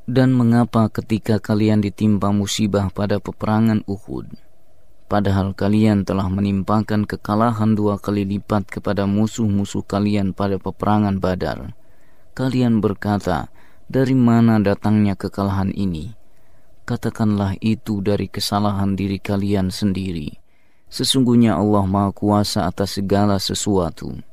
Dan mengapa ketika kalian ditimpa musibah pada peperangan Uhud, padahal kalian telah menimpakan kekalahan 2 kali lipat kepada musuh-musuh kalian pada peperangan Badar, kalian berkata, dari mana datangnya kekalahan ini? Katakanlah itu dari kesalahan diri kalian sendiri. Sesungguhnya Allah Maha Kuasa atas segala sesuatu.